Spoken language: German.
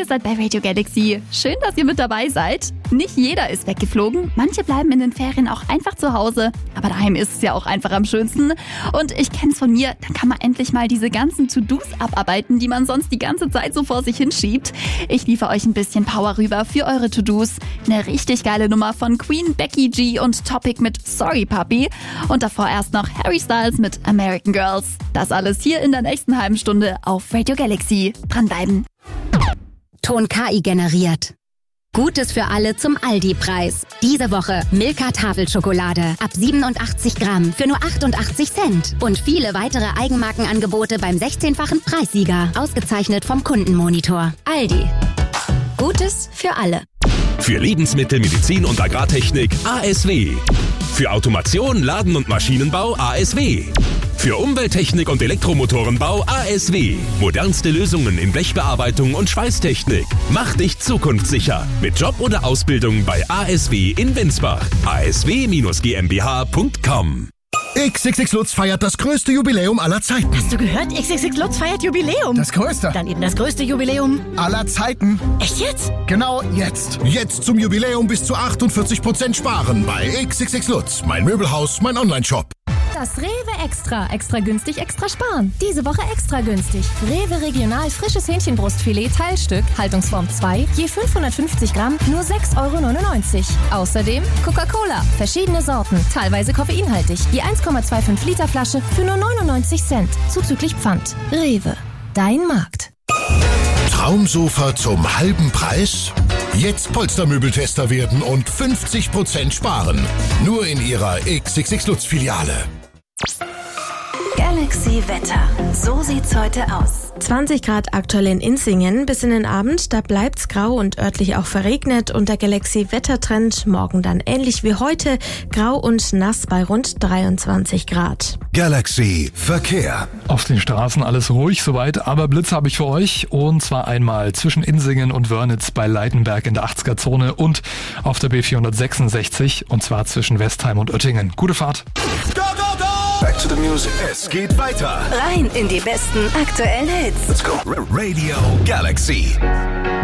ihr seid bei Radio Galaxy. Schön, dass ihr mit dabei seid. Nicht jeder ist weggeflogen. Manche bleiben in den Ferien auch einfach zu Hause. Aber daheim ist es ja auch einfach am schönsten. Und ich kenn's von mir, dann kann man endlich mal diese ganzen To-Dos abarbeiten, die man sonst die ganze Zeit so vor sich hinschiebt. Ich liefere euch ein bisschen Power rüber für eure To-Dos. Eine richtig geile Nummer von Queen, Becky G und Topic mit Sorry Puppy. Und davor erst noch Harry Styles mit American Girls. Das alles hier in der nächsten halben Stunde auf Radio Galaxy. Dranbleiben. Ton KI generiert. Gutes für alle zum Aldi-Preis. Diese Woche Milka Tafelschokolade ab 87 Gramm für nur 88 Cent. Und viele weitere Eigenmarkenangebote beim 16-fachen Preissieger. Ausgezeichnet vom Kundenmonitor. Aldi. Gutes für alle. Für Lebensmittel, Medizin und Agrartechnik ASW. Für Automation, Laden- und Maschinenbau ASW. Für Umwelttechnik und Elektromotorenbau ASW. Modernste Lösungen in Blechbearbeitung und Schweißtechnik. Mach dich zukunftssicher. Mit Job oder Ausbildung bei ASW in Winsbach. asw-gmbh.com. XXX Lutz feiert das größte Jubiläum aller Zeiten. Hast du gehört? XXX Lutz feiert Jubiläum. Das größte. Dann eben das größte Jubiläum Aller Zeiten. Echt jetzt? Genau jetzt. Jetzt zum Jubiläum bis zu 48% sparen bei XXX Lutz. Mein Möbelhaus, mein Onlineshop. Das Rewe Extra. Extra günstig, extra sparen. Diese Woche extra günstig. Rewe Regional frisches Hähnchenbrustfilet Teilstück, Haltungsform 2, je 550 Gramm, nur 6,99 €. Außerdem Coca-Cola, verschiedene Sorten, teilweise koffeinhaltig. Je 1,25 Liter Flasche für nur 99 Cent, zuzüglich Pfand. Rewe, dein Markt. Traumsofa zum halben Preis? Jetzt Polstermöbeltester werden und 50% sparen. Nur in Ihrer XXX Lutz Filiale. Galaxy Wetter. So sieht's heute aus. 20 Grad aktuell in Insingen. Bis in den Abend, da bleibt's grau und örtlich auch verregnet. Und der Galaxy-Wettertrend morgen dann ähnlich wie heute. Grau und nass bei rund 23 Grad. Galaxy Verkehr. Auf den Straßen alles ruhig soweit, aber Blitze habe ich für euch. Und zwar einmal zwischen Insingen und Wörnitz bei Leitenberg in der 80er-Zone und auf der B466 und zwar zwischen Westheim und Oettingen. Gute Fahrt. Go, go, go! Back to the music. Es geht weiter. Rein in die besten aktuellen Hits. Let's go. Radio Galaxy.